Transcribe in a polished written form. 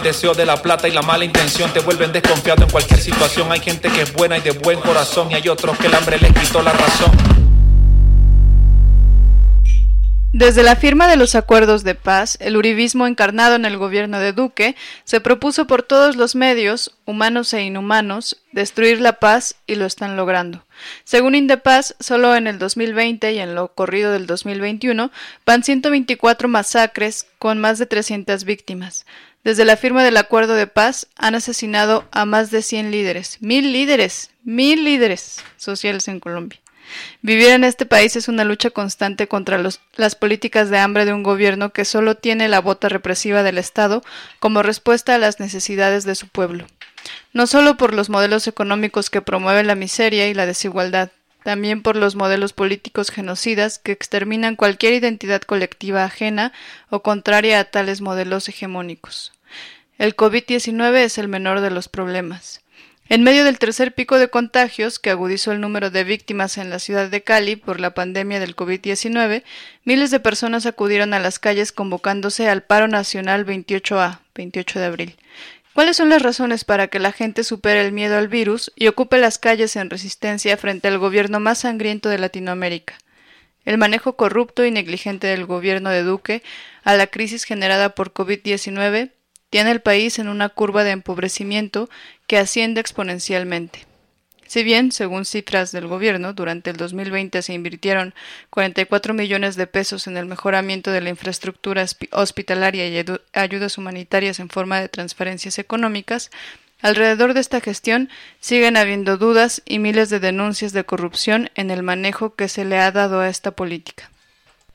Deseo de la plata y la mala intención te vuelven desconfiado en cualquier situación. Hay gente que es buena y de buen corazón, y hay otros que el hambre les quitó la razón. Desde la firma de los acuerdos de paz, el uribismo encarnado en el gobierno de Duque se propuso por todos los medios, humanos e inhumanos, destruir la paz y lo están logrando. Según Indepaz, solo en el 2020 y en lo corrido del 2021 van 124 masacres con más de 300 víctimas. Desde la firma del acuerdo de paz han asesinado a más de 100 líderes, 1000 líderes sociales en Colombia. Vivir en este país es una lucha constante contra las políticas de hambre de un gobierno que solo tiene la bota represiva del Estado como respuesta a las necesidades de su pueblo. No solo por los modelos económicos que promueven la miseria y la desigualdad, también por los modelos políticos genocidas que exterminan cualquier identidad colectiva ajena o contraria a tales modelos hegemónicos. El COVID-19 es el menor de los problemas. En medio del tercer pico de contagios que agudizó el número de víctimas en la ciudad de Cali por la pandemia del COVID-19, miles de personas acudieron a las calles convocándose al paro nacional 28A, 28 de abril. ¿Cuáles son las razones para que la gente supere el miedo al virus y ocupe las calles en resistencia frente al gobierno más sangriento de Latinoamérica? El manejo corrupto y negligente del gobierno de Duque a la crisis generada por COVID-19 tiene el país en una curva de empobrecimiento que asciende exponencialmente. Si bien, según cifras del gobierno, durante el 2020 se invirtieron 44 millones de pesos en el mejoramiento de la infraestructura hospitalaria y ayudas humanitarias en forma de transferencias económicas, alrededor de esta gestión siguen habiendo dudas y miles de denuncias de corrupción en el manejo que se le ha dado a esta política.